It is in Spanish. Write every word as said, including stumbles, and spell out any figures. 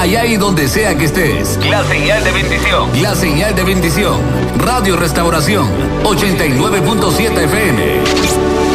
allá y donde sea que estés. La señal de bendición. La señal de bendición. Radio Restauración ochenta y nueve punto siete F M.